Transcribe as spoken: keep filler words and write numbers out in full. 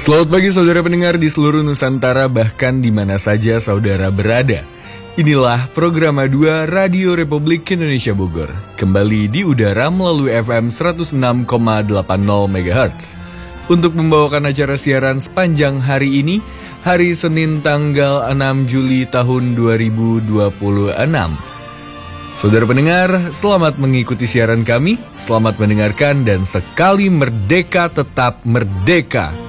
Selamat pagi saudara pendengar di seluruh Nusantara, bahkan di mana saja saudara berada. Inilah program dua Radio Republik Indonesia Bogor, kembali di udara melalui F M seratus enam koma delapan nol megahertz. Untuk membawakan acara siaran sepanjang hari ini, hari Senin tanggal enam Juli tahun dua ribu dua puluh enam. Saudara pendengar, selamat mengikuti siaran kami, selamat mendengarkan dan sekali merdeka tetap merdeka.